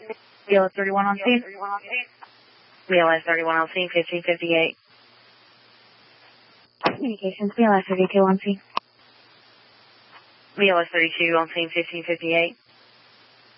BLS 31 on scene. BLS 31 on scene, 1558. Communications, BLS 32 on scene. BLS 32 on scene, 1558.